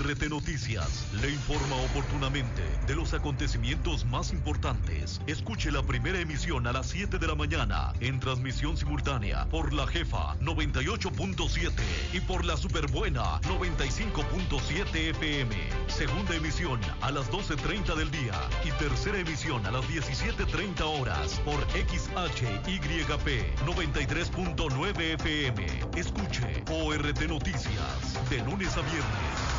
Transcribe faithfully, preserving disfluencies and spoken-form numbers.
R T Noticias le informa oportunamente de los acontecimientos más importantes. Escuche la primera emisión a las siete de la mañana en transmisión simultánea por La Jefa noventa y ocho punto siete y por La Superbuena noventa y cinco punto siete F M. Segunda emisión a las doce treinta del día y tercera emisión a las diecisiete treinta horas por X H Y P noventa y tres punto nueve F M. Escuche O R T Noticias de lunes a viernes